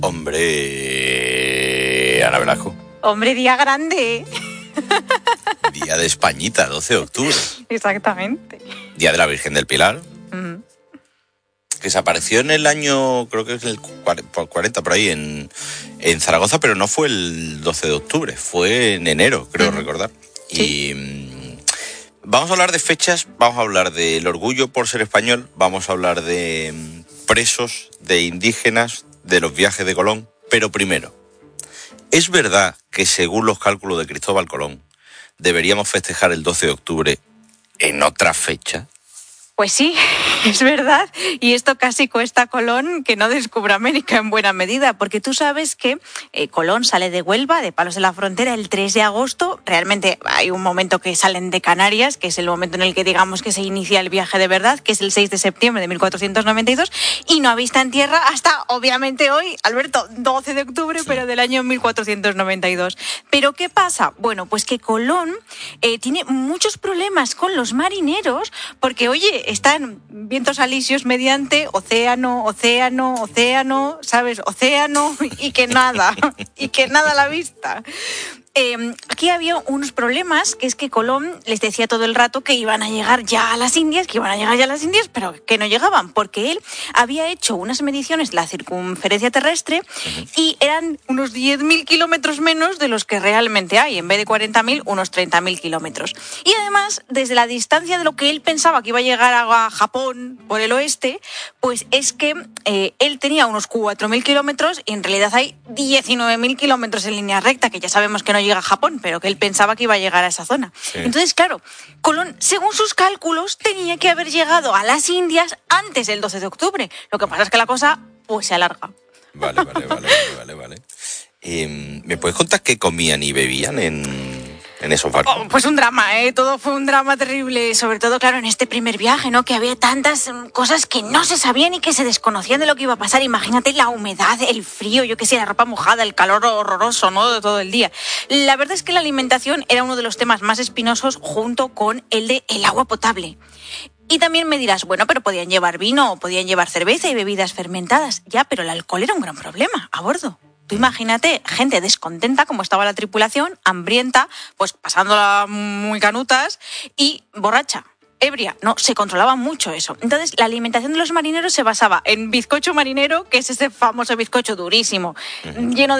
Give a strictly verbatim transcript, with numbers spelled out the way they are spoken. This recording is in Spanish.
Hombre, Ana Velasco. Hombre, día grande. Día de Españita, doce de octubre. Exactamente. Día de la Virgen del Pilar. Mm. Que se apareció en el año, creo que es el cuarenta, por ahí, en, en Zaragoza, pero no fue el doce de octubre, fue en enero, creo mm. recordar. Sí. Y mmm, vamos a hablar de fechas, vamos a hablar del orgullo por ser español, vamos a hablar de mmm, presos, de indígenas, de los viajes de Colón. Pero primero, ¿es verdad que según los cálculos de Cristóbal Colón deberíamos festejar el doce de octubre en otra fecha? Pues sí, es verdad, y esto casi cuesta a Colón que no descubra América en buena medida, porque tú sabes que eh, Colón sale de Huelva, de Palos de la Frontera, el tres de agosto, realmente hay un momento que salen de Canarias, que es el momento en el que digamos que se inicia el viaje de verdad, que es el seis de septiembre de mil cuatrocientos noventa y dos, y no avista en tierra hasta, obviamente hoy, Alberto, doce de octubre, sí. pero del año mil cuatrocientos noventa y dos. ¿Pero qué pasa? Bueno, pues que Colón eh, tiene muchos problemas con los marineros, porque, oye, están vientos alisios mediante océano, océano, océano, ¿sabes? Océano y que nada, y que nada a la vista. Eh, aquí había unos problemas, que es que Colón les decía todo el rato que iban a llegar ya a las Indias, que iban a llegar ya a las Indias, pero que no llegaban, porque él había hecho unas mediciones, la circunferencia terrestre, uh-huh. y eran unos diez mil kilómetros menos de los que realmente hay, en vez de cuarenta mil, unos treinta mil kilómetros. Y además, desde la distancia de lo que él pensaba que iba a llegar a Japón por el oeste, pues es que eh, él tenía unos cuatro mil kilómetros y en realidad hay diecinueve mil kilómetros en línea recta, que ya sabemos que no llega a Japón, pero que él pensaba que iba a llegar a esa zona. Sí. Entonces, claro, Colón, según sus cálculos, tenía que haber llegado a las Indias antes del doce de octubre. Lo que pasa es que la cosa, pues, se alarga. Vale, vale, vale, vale, vale. Eh, ¿Me puedes contar qué comían y bebían en... en esos barcos? Oh, pues un drama, ¿eh? Todo fue un drama terrible, sobre todo, claro, en este primer viaje, ¿no? Que había tantas cosas que no se sabían y que se desconocían de lo que iba a pasar. Imagínate la humedad, el frío, yo qué sé, la ropa mojada, el calor horroroso, ¿no? De todo el día. La verdad es que la alimentación era uno de los temas más espinosos junto con el de el agua potable. Y también me dirás, bueno, pero podían llevar vino, podían llevar cerveza y bebidas fermentadas. Ya, pero el alcohol era un gran problema a bordo. Tú imagínate, gente descontenta como estaba la tripulación, hambrienta, pues pasándola muy canutas y borracha, ebria. No, se controlaba mucho eso. Entonces, la alimentación de los marineros se basaba en bizcocho marinero, que es ese famoso bizcocho durísimo, uh-huh. lleno de